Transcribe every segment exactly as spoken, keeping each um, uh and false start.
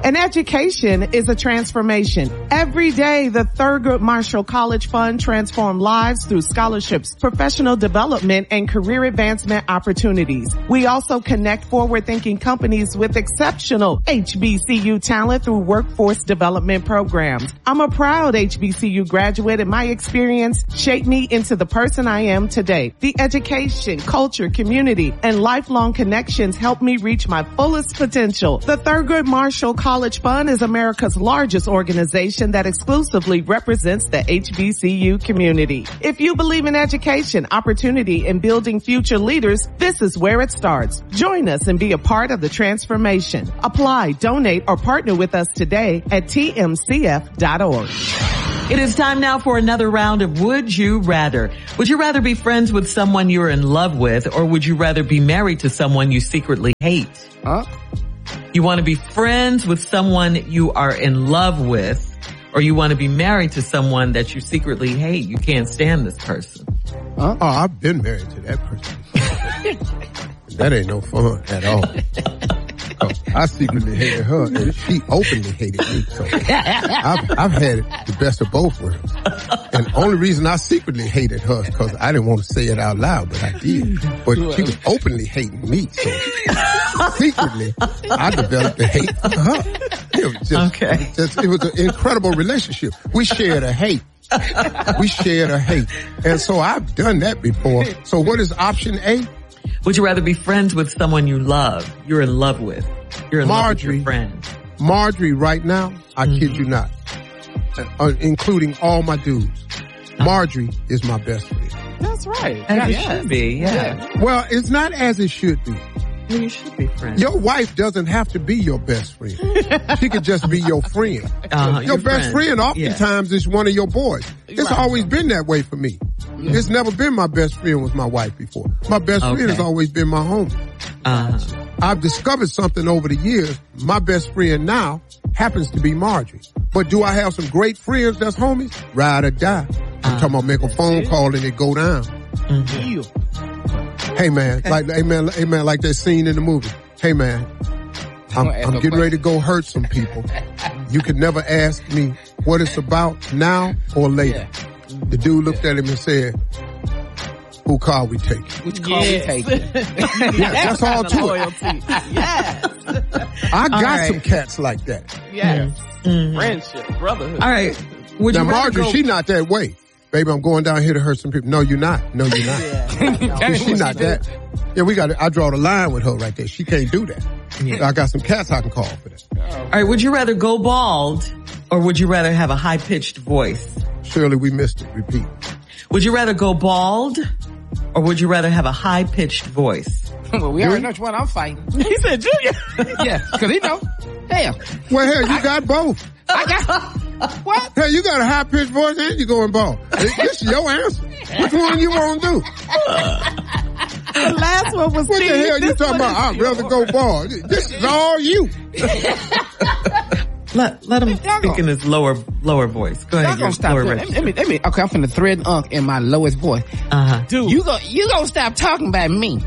An education is a transformation. Every day, the Thurgood Marshall College Fund transforms lives through scholarships, professional development, and career advancement opportunities. We also connect forward-thinking companies with exceptional H B C U talent through workforce development programs. I'm a proud H B C U graduate, and my experience shaped me into the person I am today. The education, culture, community, and lifelong connections help me reach my fullest potential. The Thurgood Marshall College Fund is America's largest organization that exclusively represents the H B C U community. If you believe in education, opportunity, and building future leaders, this is where it starts. Join us and be a part of the transformation. Apply, donate, or partner with us today at T M C F dot org. It is time now for another round of Would You Rather. Would you rather be friends with someone you're in love with, or would you rather be married to someone you secretly hate? Huh? You want to be friends with someone you are in love with, or you want to be married to someone that you secretly hate? You can't stand this person. Huh? Oh, I've been married to that person. That ain't no fun at all. Oh, I secretly hated her, and she openly hated me. So I've, I've had the best of both worlds. And the only reason I secretly hated her is because I didn't want to say it out loud, but I did. But she was openly hating me, so secretly I developed a hate for her. It was just, okay. it, was just, it was an incredible relationship. We shared a hate. We shared a hate. And so I've done that before. So what is option A? Would you rather be friends with someone you love, you're in love with? You're in Marjorie, love with your friend. Marjorie, right now, I mm-hmm. kid you not, uh, including all my dudes, Marjorie is my best friend. That's right. As it should be, yeah. yeah. Well, it's not as it should be. Well, you should be friends. Your wife doesn't have to be your best friend. She could just be your friend. Uh, your, your best friend, friend oftentimes yeah. is one of your boys. It's right. always been that way for me. Yeah. It's never been my best friend was my wife before. My best okay. friend has always been my homie. Uh-huh. I've discovered something over the years. My best friend now happens to be Marjorie. But do I have some great friends that's homies? Ride or die. I'm uh-huh. talking about make a phone call and it go down. Mm-hmm. Hey man, like hey man, hey man, like that scene in the movie. Hey man, I'm, I'm getting ready to go hurt some people. You could never ask me what it's about now or later. The dude looked at him and said, who car we taking? Which car yes. we taking? Yeah, that's all to it. Yes. I got right. some cats like that. Yes. Mm-hmm. Friendship, brotherhood. All right. Would now, you Marjorie, go- she not that way. Baby, I'm going down here to hurt some people. No, you're not. No, you're not. Yeah. She not that. Yeah, we got. I draw the line with her right there. She can't do that. Yeah. I got some cats I can call for that. All right. Would you rather go bald, or would you rather have a high-pitched voice? Shirley, we missed it. Repeat. Would you rather go bald, or would you rather have a high-pitched voice? Well, we already know which one I'm fighting. He said Junior. Yeah, because he know. Hell. Well, hell, you I, got both. I got... What? Hey, you got a high-pitched voice and you going bald. This is your answer. Which one you want to do? The last one was What Steve. the hell you This talking about? I'd rather go bald. This is all you. Let let him speak gonna, in his lower lower voice. Go ahead. Gonna stop let, me, let me let me okay, I'm finna thread unk in my lowest voice. Uh-huh. Dude. You go you gonna stop talking about me.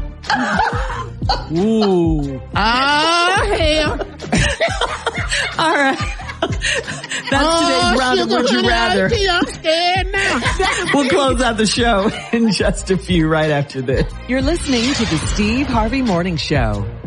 Ooh. Ah, hell. All right. That's oh, today's round of Would You Rather. I'm scared now. We'll close out the show in just a few right after this. You're listening to the Steve Harvey Morning Show.